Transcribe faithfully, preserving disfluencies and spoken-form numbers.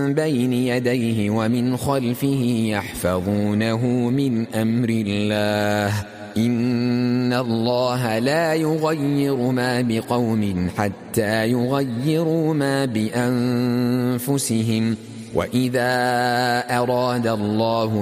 بين يديه ومن خلفه يحفظونه من أمر الله إن الله لا يغير ما بقوم حتى يغيروا ما بأنفسهم وإذا أراد الله